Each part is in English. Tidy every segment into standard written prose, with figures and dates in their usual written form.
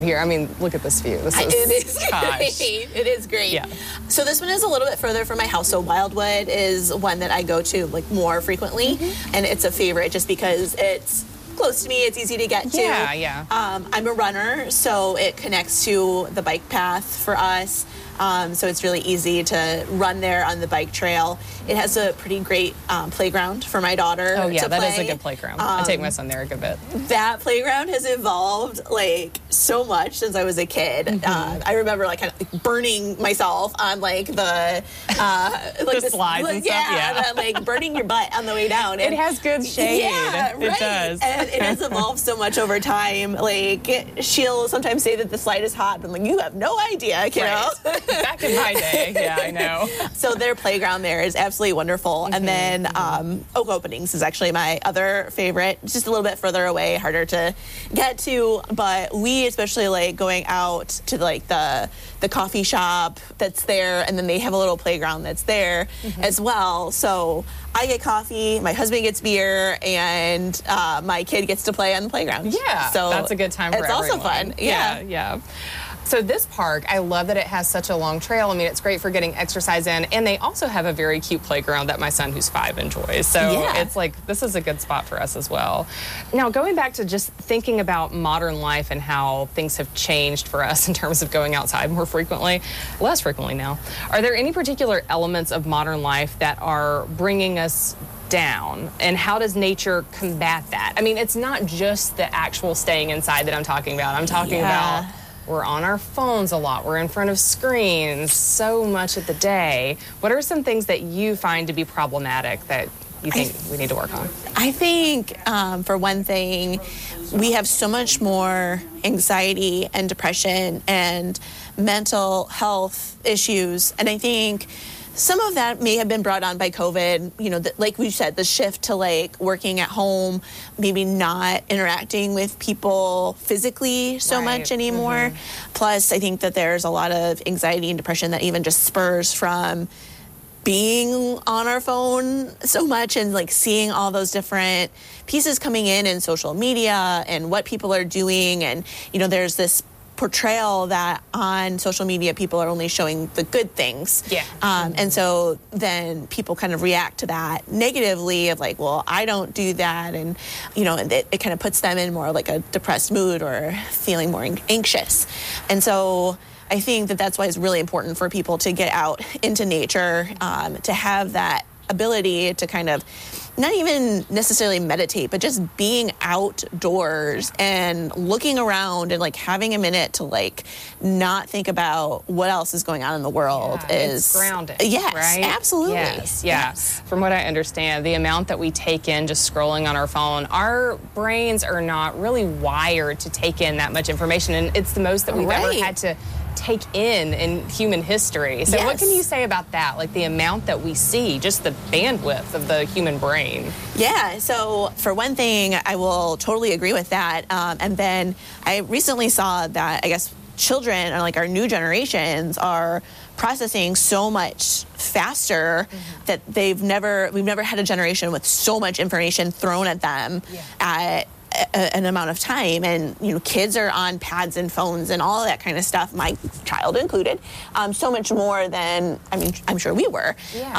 Here, I mean, look at this view. It is gosh. great. It is great. Yeah. So this one is a little bit further from my house. So Wildwood is one that I go to like more frequently, and it's a favorite just because it's close to me. It's easy to get to. Yeah. I'm a runner, so it connects to the bike path for us. So it's really easy to run there on the bike trail. It has a pretty great playground for my daughter. Oh yeah, to that play. is a good playground. I take my son there a good bit. That playground has evolved like so much since I was a kid. I remember like kind of like burning myself on like the like the slides and stuff. Yeah, like burning your butt on the way down. It has good shade. Yeah, it right. does. And it has evolved so much over time. Like she'll sometimes say that the slide is hot. I'm like, you have no idea, kiddo. Right. Back in my day, yeah, I know. So their playground there is absolutely wonderful. And then Oak Openings is actually my other favorite. It's just a little bit further away, harder to get to. But we especially like going out to like the coffee shop that's there, and then they have a little playground that's there as well. So I get coffee, my husband gets beer, and my kid gets to play on the playground. Yeah, so that's a good time for everyone. It's also fun. Yeah. So this park, I love that it has such a long trail. I mean, it's great for getting exercise in, and they also have a very cute playground that my son, who's 5, enjoys. So it's like, this is a good spot for us as well. Now, going back to just thinking about modern life and how things have changed for us in terms of going outside more frequently, less frequently now, are there any particular elements of modern life that are bringing us down, and how does nature combat that? I mean, it's not just the actual staying inside that I'm talking about. I'm talking about we're on our phones a lot. We're in front of screens so much of the day. What are some things that you find to be problematic that you think we need to work on? I think, for one thing, we have so much more anxiety and depression and mental health issues. And I think some of that may have been brought on by COVID, you know, like we said, the shift to like working at home, maybe not interacting with people physically so much anymore. Plus, I think that there's a lot of anxiety and depression that even just spurs from being on our phone so much and like seeing all those different pieces coming in social media and what people are doing. And, you know, there's this portrayal that on social media people are only showing the good things. And so then people kind of react to that negatively of like, well, I don't do that. And, you know, it kind of puts them in more like a depressed mood or feeling more anxious. And so I think that that's why it's really important for people to get out into nature, to have that ability to kind of not even necessarily meditate, but just being outdoors and looking around and like having a minute to like not think about what else is going on in the world is grounding. Yes, right? Absolutely. Yes. From what I understand, the amount that we take in just scrolling on our phone, our brains are not really wired to take in that much information, and it's the most that we've ever had to take in human history. So what can you say about that? Like the amount that we see, just the bandwidth of the human brain. Yeah, so for one thing, I will totally agree with that. And then I recently saw that, I guess, children, or like our new generations, are processing so much faster that we've never had a generation with so much information thrown at them at an amount of time. And, you know, kids are on pads and phones and all of that kind of stuff, my child included, so much more than, I mean, I'm sure we were.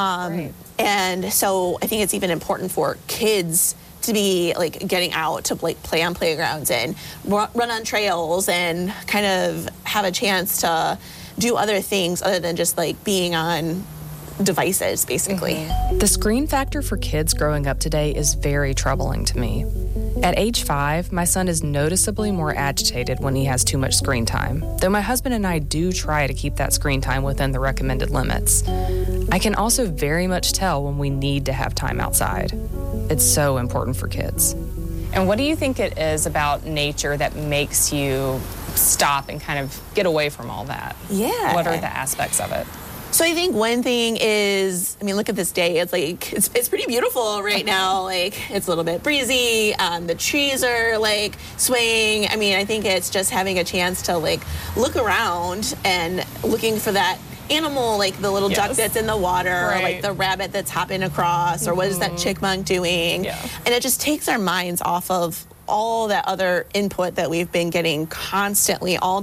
And so I think it's even important for kids to be like getting out to like play on playgrounds and run on trails and kind of have a chance to do other things other than just like being on devices, basically. The screen factor for kids growing up today is very troubling to me. At age 5, my son is noticeably more agitated when he has too much screen time, though my husband and I do try to keep that screen time within the recommended limits. I can also very much tell when we need to have time outside. It's so important for kids. And what do you think it is about nature that makes you stop and kind of get away from all that? What are the aspects of it? So I think one thing is, I mean, look at this day. It's like, it's pretty beautiful right now. Like, it's a little bit breezy. The trees are like swaying. I mean, I think it's just having a chance to like look around and looking for that animal, like the little duck that's in the water, or like the rabbit that's hopping across, or what is that chipmunk doing? And it just takes our minds off of all that other input that we've been getting constantly all